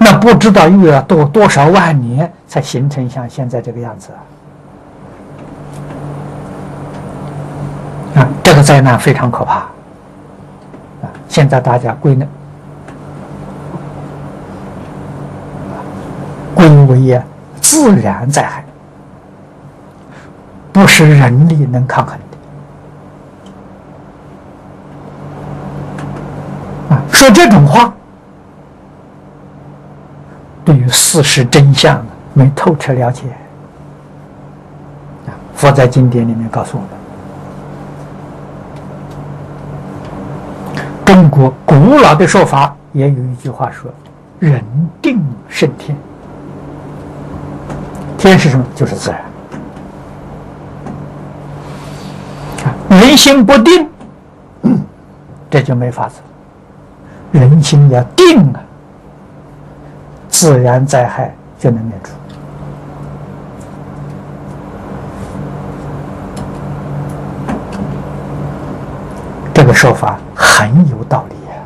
那不知道又要多少万年才形成像现在这个样子啊！这个灾难非常可怕啊！现在大家归为自然灾害，不是人力能抗衡的啊！说这种话，对于事实真相没透彻了解啊！佛在经典里面告诉我们，中国古老的说法也有一句话说：“人定胜天。”天是什么？就是自然。人心不定，这就没法子。人心要定啊，自然灾害就能免除。这个说法很有道理啊。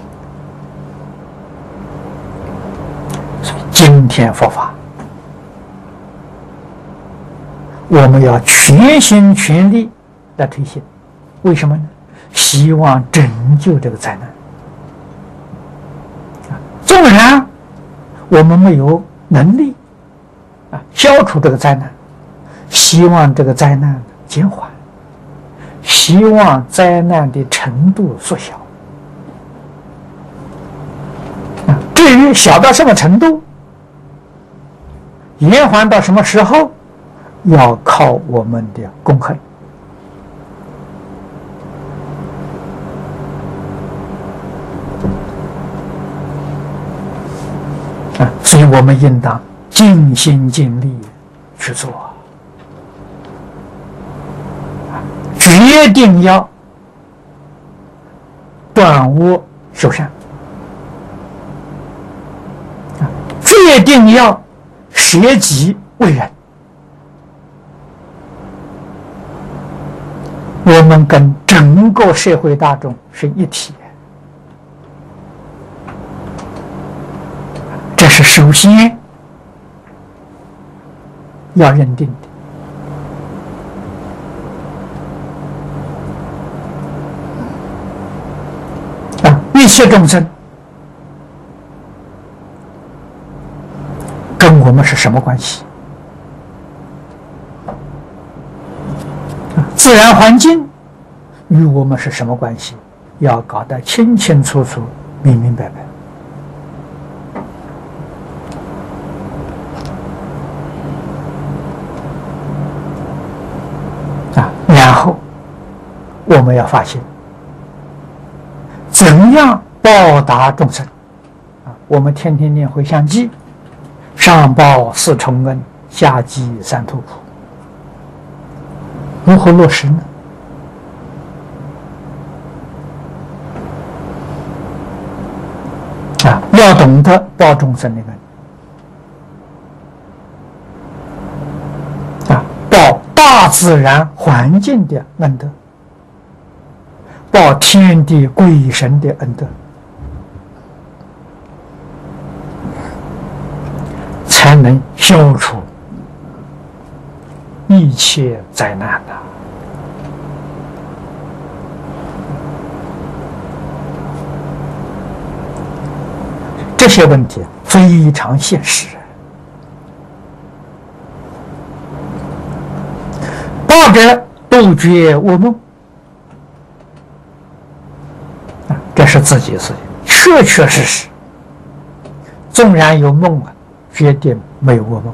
所以今天佛法，我们要全心全力来推行，为什么呢？希望拯救这个灾难。纵然我们没有能力消除这个灾难，希望这个灾难减缓，希望灾难的程度缩小。至于小到什么程度，延缓到什么时候，要靠我们的功恨。所以我们应当尽心尽力去做，决定要断恶修善，决定要舍己为人。我们跟整个社会大众是一体，这是首先要认定的。一切众生跟我们是什么关系？自然环境与我们是什么关系？要搞得清清楚楚、明明白白。然后我们要发现怎样报答众生。我们天天念回向偈，上报四重恩，下济三途苦。如何落实呢？要懂得报众生的恩，报大自然环境的恩德，报天地鬼神的恩德，才能消除一切灾难呐！这些问题非常现实，报者杜绝恶梦，这是自己的事情，确确实实。纵然有梦绝对没有噩梦。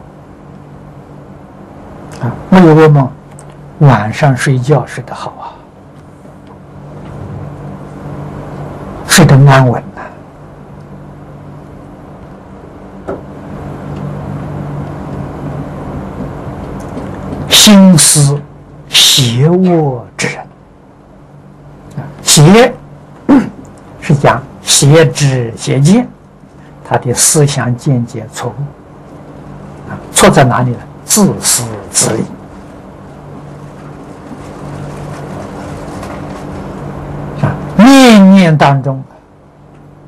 没有噩梦，晚上睡觉睡得好睡得安稳心思邪恶之人，邪是讲邪知邪见，他的思想见解错误，错在哪里呢？自私自利。念念当中